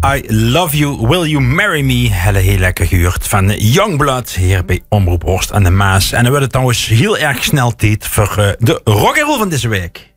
I Love You, Will You Marry Me. Heel lekker gehuurd van Youngblood hier bij Omroep Horst aan de Maas. En dan wordt het trouwens heel erg snel tijd voor de rock and roll van deze week.